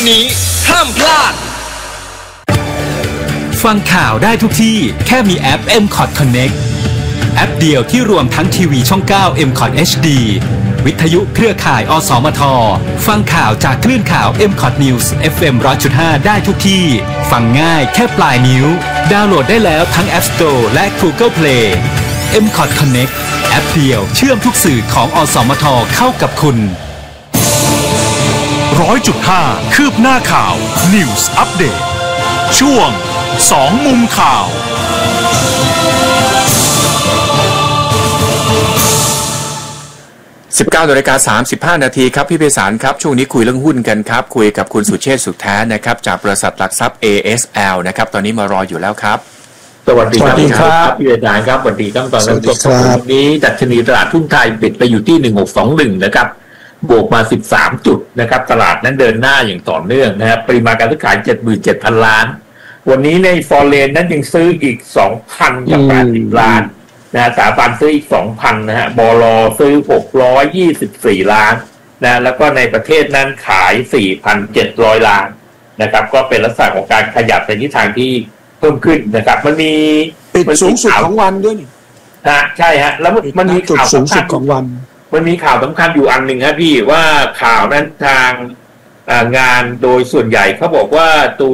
นี้ห้ามพลาดฟังข่าวได้ทุกที่แค่มีแอป MCOT Connect แอปเดียวที่รวมทั้งทีวีช่อง 9 MCOT HD วิทยุเครือข่ายอสมทฟังข่าวจากคลื่นข่าว MCOT News FM 100.5 ได้ทุกที่ฟังง่ายแค่ปลายนิ้วดาวน์โหลดได้แล้วทั้ง App Store และ Google Play MCOT Connect แอปเดียวเชื่อมทุกสื่อของอสมทเข้ากับคุณ 100.5 คืบหน้าข่าว News Update ช่วง2มุมข่าว 19:35 นาทีครับพี่ไพศาลครับช่วงนี้คุยเรื่องหุ้นกันครับคุยกับคุณสุเชษฐ์สุขแท้นะครับจากบริษัทหลักทรัพย์ ASL นะครับตอนนี้มารออยู่แล้วครับสวัสดีครับพี่ไพศาลครับสวัสดีครับตอนนี้วันนี้ดัชนีตลาดหุ้นไทยปิดไปอยู่ที่1621นะครับบวกมา13จุดนะครับตลาดนั้นเดินหน้าอย่างต่อเนื่องนะครับปริมาณการซื้อขาย 77,000 ล้านวันนี้ในฟอเรนนั้นยังซื้ออีก 2,000 กับ80 ล้านนะสถาบันซื้ออีก 2,000 นะฮะบล.ซื้อ624 ล้านนะแล้วก็ในประเทศนั้นขาย 4,700 ล้านนะครับก็เป็นลักษณะของการขยับในทิศทางที่เพิ่มขึ้นนะครับมันมีปิดสูงสุดของวันด้วยนี่ใช่ฮะแล้วมันมีข่าวสูงสุดของวันมันมีข่าวสำคัญอยู่อันหนึ่งครับพี่ว่าข่าวนั้นทางงานโดยส่วนใหญ่เขาบอกว่าตัว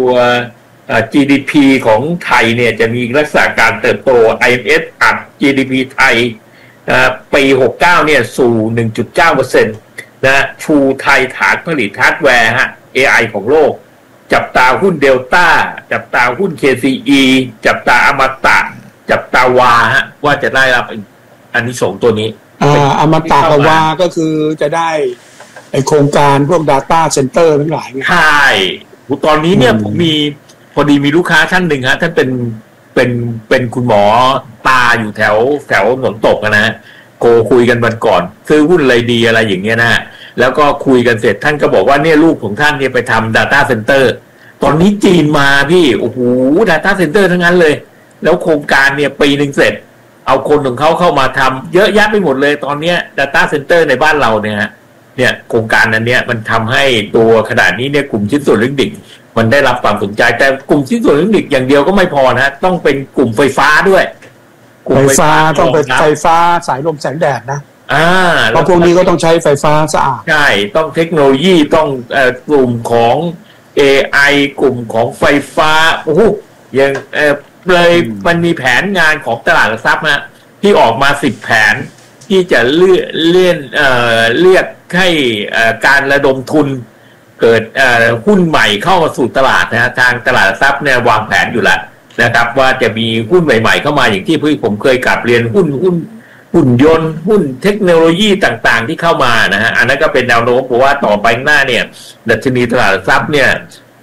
GDP ของไทยเนี่ยจะมีลักษณะการเติบโต IMF อัด GDP ไทยปี69เนี่ยสู่ 1.9% นะชูไทยฐานผลิตฮาร์ดแวร์ฮะ AI ของโลกจับตาหุ้นเดลต้าจับตาหุ้น KCE จับตาอมตะจับตาวาฮะว่าจะได้รับอานิสงส์ตัวนี้อมตะกับวาก็คือจะได้ไอโครงการพวก Data Center ทั้งหลายไงใช่ตอนนี้เนี่ยผมพอดีมีลูกค้าท่านหนึ่งฮะท่านเป็นคุณหมอตาอยู่แถวถนนตกนะฮะโกคุยกันวันก่อนซื้อหุ้นอะไรดีอะไรอย่างเงี้ยนะแล้วก็คุยกันเสร็จท่านก็บอกว่าเนี่ยลูกของท่านเนี่ยไปทำ Data Center ตอนนี้จีนมาพี่โอ้โห Data Center ทั้งนั้นเลยแล้วโครงการเนี่ยปีนึงเสร็จเอาคนของเขาเข้ามาทำเยอะแยะไปหมดเลยตอนนี้ Data Center ในบ้านเราเนี่ยโครงการนั้นเนี่ยมันทำให้ตัวขนาดนี้เนี่ยกลุ่มชิ้นส่วนอิเล็กทรอนิกส์มันได้รับความสนใจแต่กลุ่มชิ้นส่วนอิเล็กทรอนิกส์อย่างเดียวก็ไม่พอนะต้องเป็นกลุ่มไฟฟ้าด้วยไฟฟ้าต้องเป็นไฟฟ้าสายลมแสงแดดนะเพราะพวกนี้ก็ต้องใช้ไฟฟ้าสะอาดใช่ต้องเทคโนโลยีต้องกลุ่มของ AI กลุ่มของไฟฟ้าโอ้โหอย่างเลยมันมีแผนงานของตลาดหลักทรัพย์นะที่ออกมา10แผนที่จะเรียกให้การระดมทุนเกิดหุ้นใหม่เข้ามาสู่ตลาดนะทางตลาดหลักทรัพย์เนี่ยวางแผนอยู่แล้วนะครับว่าจะมีหุ้นใหม่ๆเข้ามาอย่างที่ผมเคยกลับเรียนหุ้นยนต์หุ้นเทคโนโลยีต่างๆที่เข้ามานะฮะอันนั้นก็เป็นแนวโน้มเพราะว่าต่อไปหน้าเนี่ยดัชนีตลาดหลักทรัพย์เนี่ย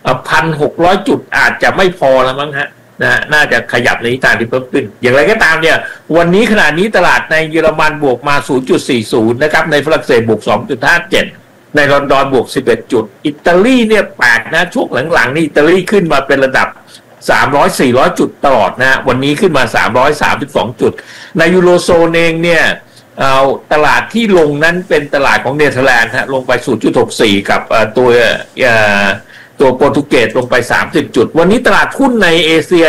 1,600 จุดอาจจะไม่พอแล้วมั้งฮะน่าจะขยับในทิศทางที่เพิ่มขึ้นอย่างไรก็ตามเนี่ยวันนี้ขณะนี้ตลาดในเยอรมันบวกมา 0.40 นะครับในฝรั่งเศสบวก 2.57 ในลอนดอนบวก11 จุดอิตาลีเนี่ยแปลกนะช่วงหลังๆนี่อิตาลีขึ้นมาเป็นระดับ300-400 จุดตลอดนะวันนี้ขึ้นมา332 จุดในยูโรโซนเองเนี่ยตลาดที่ลงนั้นเป็นตลาดของเนเธอร์แลนด์ฮะลงไป 0.64 กับตัวโปรตุเกสลงไป30 จุดวันนี้ตลาดหุ้นในเอเชีย